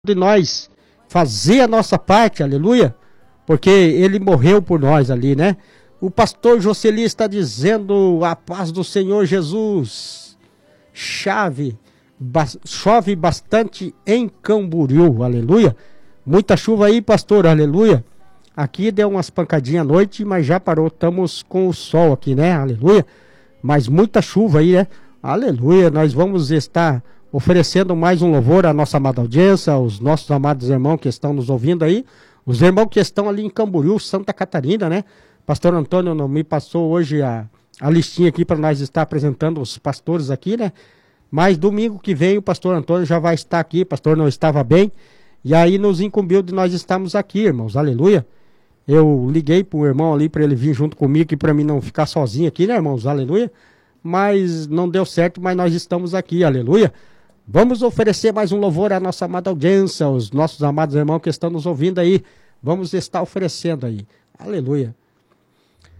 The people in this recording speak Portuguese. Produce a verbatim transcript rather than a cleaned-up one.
de nós fazer a nossa parte, aleluia, porque ele morreu por nós ali, né? O pastor Jocely está dizendo: a paz do Senhor Jesus, chave, ba chove bastante em Camboriú, aleluia. Muita chuva aí, pastor, aleluia. Aqui deu umas pancadinhas à noite, mas já parou, estamos com o sol aqui, né, aleluia. Mas muita chuva aí, né, aleluia. Nós vamos estar oferecendo mais um louvor à nossa amada audiência, aos nossos amados irmãos que estão nos ouvindo aí, os irmãos que estão ali em Camboriú, Santa Catarina, né? Pastor Antônio não me passou hoje a, a listinha aqui para nós estar apresentando os pastores aqui, né? Mas domingo que vem o pastor Antônio já vai estar aqui, o pastor não estava bem, e aí nos incumbiu de nós estarmos aqui, irmãos, aleluia. Eu liguei para o irmão ali para ele vir junto comigo e para mim não ficar sozinho aqui, né, irmãos, aleluia. Mas não deu certo, mas nós estamos aqui, aleluia. Vamos oferecer mais um louvor à nossa amada audiência, aos nossos amados irmãos que estão nos ouvindo aí. Vamos estar oferecendo aí. Aleluia.